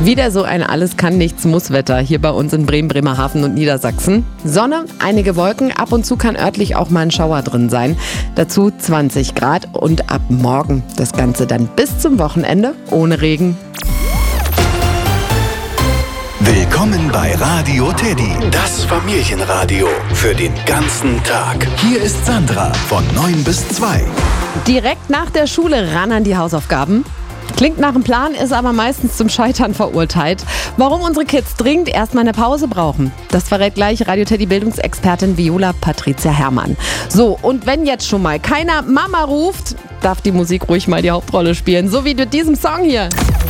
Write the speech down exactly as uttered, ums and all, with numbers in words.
Wieder so ein Alles-kann-nichts-muss-Wetter hier bei uns in Bremen, Bremerhaven und Niedersachsen. Sonne, einige Wolken, ab und zu kann örtlich auch mal ein Schauer drin sein. Dazu zwanzig Grad und ab morgen das Ganze dann bis zum Wochenende ohne Regen. Willkommen bei Radio Teddy, das Familienradio für den ganzen Tag. Hier ist Sandra von neun bis zwei. Direkt nach der Schule ran an die Hausaufgaben. Klingt nach einem Plan, ist aber meistens zum Scheitern verurteilt. Warum unsere Kids dringend erstmal eine Pause brauchen, das verrät gleich Radio Teddy Bildungsexpertin Viola Patricia Herrmann. So, und wenn jetzt schon mal keiner Mama ruft, darf die Musik ruhig mal die Hauptrolle spielen, so wie mit diesem Song hier.